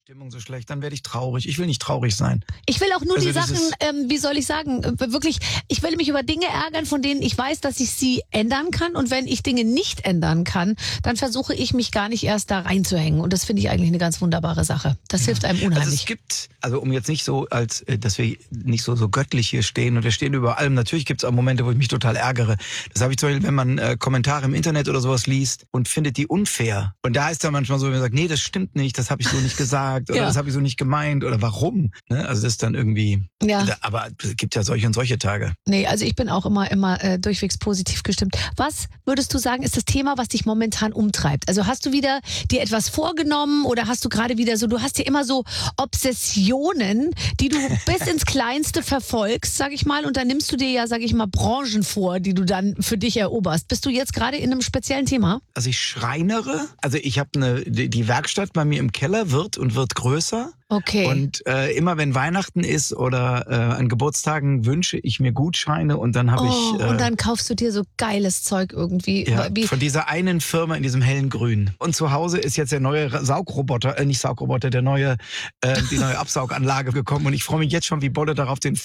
Stimmung so schlecht, dann werde ich traurig. Ich will nicht traurig sein. Ich will auch nur Also die Sachen, wie soll ich sagen, wirklich, ich will mich über Dinge ärgern, von denen ich weiß, dass ich sie ändern kann. Und wenn ich Dinge nicht ändern kann, dann versuche ich mich gar nicht erst da reinzuhängen. Und das finde ich eigentlich eine ganz wunderbare Sache. Das hilft einem unheimlich. Also es gibt, um jetzt nicht so, dass wir nicht so göttlich hier stehen und wir stehen über allem. Natürlich gibt es auch Momente, wo ich mich total ärgere. Das habe ich zum Beispiel, wenn man Kommentare im Internet oder sowas liest und findet die unfair. Und da ist dann manchmal so, wenn man sagt, nee, das stimmt nicht, das habe ich so nicht gesagt oder das habe ich so nicht gemeint oder warum. Ne? Also das ist dann irgendwie, aber es gibt ja solche und solche Tage. Nee, also ich bin auch immer durchwegs positiv gestimmt. Was würdest du sagen, ist das Thema, was dich momentan umtreibt? Also hast du wieder dir etwas vorgenommen oder hast du gerade wieder so, du hast ja immer so Obsessionen, die du bis ins Kleinste verfolgst, sag ich mal, und dann nimmst du dir ja, sag ich mal, Branchen vor, die du dann für dich eroberst. Bist du jetzt gerade in einem speziellen Thema? Also ich schreinere, also ich habe die Werkstatt bei mir im Keller wird größer. Okay. Und immer wenn Weihnachten ist oder an Geburtstagen wünsche ich mir Gutscheine und dann habe ich... und dann kaufst du dir so geiles Zeug irgendwie. Ja, von dieser einen Firma in diesem hellen Grün. Und zu Hause ist jetzt der neue Saugroboter, die neue Absauganlage gekommen und ich freue mich jetzt schon wie Bolle darauf, den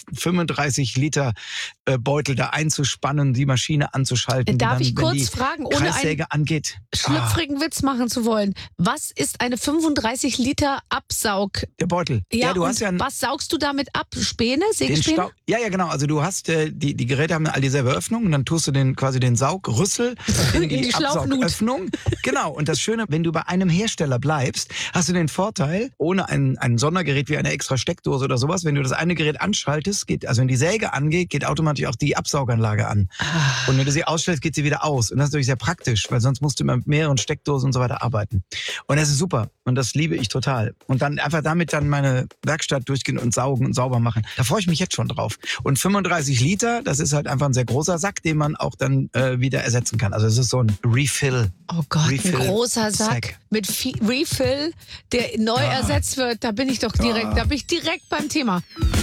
35 Liter Beutel da einzuspannen, die Maschine anzuschalten. Darf dann, ich kurz fragen, ohne Kreissäge angeht. schlüpfrigen Witz machen zu wollen, was ist eine 35 Liter Absaug? Der Beutel. Ja, du hast ja was saugst du damit ab? Späne? Sägespäne? Ja, genau. Also du hast, die Geräte haben all dieselbe Öffnung und dann tust du quasi den Saugrüssel in die Absaugöffnung. Genau. Und das Schöne, wenn du bei einem Hersteller bleibst, hast du den Vorteil, ohne ein Sondergerät wie eine extra Steckdose oder sowas, wenn du das eine Gerät anschaltest, wenn die Säge angeht, geht automatisch auch die Absauganlage an. Und wenn du sie ausstellst, geht sie wieder aus. Und das ist natürlich sehr praktisch, weil sonst musst du immer mit mehreren Steckdosen und so weiter arbeiten. Und das ist super. Und das liebe ich total. Und dann einfach damit dann meine Werkstatt durchgehen und saugen und sauber machen. Da freue ich mich jetzt schon drauf. Und 35 Liter, das ist halt einfach ein sehr großer Sack, den man auch dann wieder ersetzen kann. Also es ist so ein Refill. Oh Gott, ein großer Sack mit Refill, der neu ersetzt wird. Da bin ich direkt beim Thema.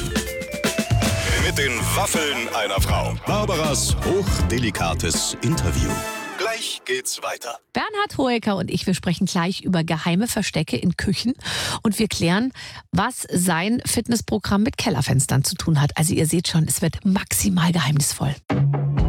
Mit den Waffeln einer Frau. Barbaras hochdelikates Interview. Gleich geht's weiter. Bernhard Hoeker und ich, wir sprechen gleich über geheime Verstecke in Küchen und wir klären, was sein Fitnessprogramm mit Kellerfenstern zu tun hat. Also ihr seht schon, es wird maximal geheimnisvoll.